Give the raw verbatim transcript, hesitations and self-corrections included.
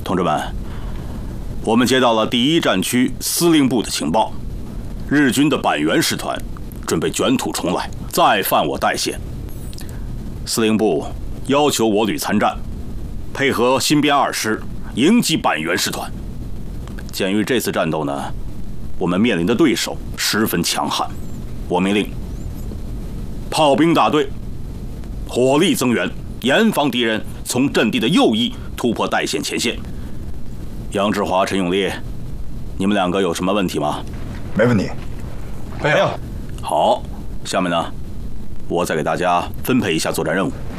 同志们，我们接到了第一战区司令部的情报，日军的板垣师团准备卷土重来，再犯我代县。司令部要求我旅参战，配合新编二师迎击板垣师团。鉴于这次战斗呢，我们面临的对手十分强悍，我命令炮兵大队火力增援，严防敌人从阵地的右翼突破代县前线。杨志华、陈永烈，你们两个有什么问题吗？ 没问题。 没有。 好，下面呢，我再给大家分配一下作战任务。